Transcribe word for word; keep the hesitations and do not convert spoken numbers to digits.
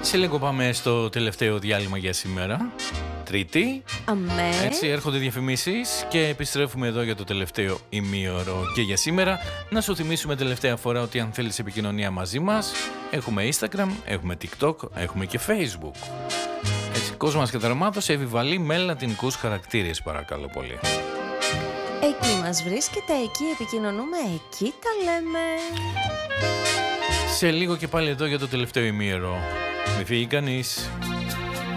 Σε λίγο πάμε στο τελευταίο διάλειμμα για σήμερα. Τρίτη. Αμέ. Έτσι έρχονται διαφημίσεις και επιστρέφουμε εδώ για το τελευταίο ημίωρο και για σήμερα. Να σου θυμίσουμε τελευταία φορά ότι αν θέλεις επικοινωνία μαζί μας, έχουμε Instagram, έχουμε TikTok, έχουμε και Facebook. Έτσι, κόσμος και δραμάτος, επιβαλεί με λατινικούς χαρακτήρες, παρακαλώ πολύ. Εκεί μας βρίσκεται, εκεί επικοινωνούμε, εκεί τα λέμε. Σε λίγο και πάλι εδώ για το τελευταίο ημίωρο. Μη φύγει κανείς.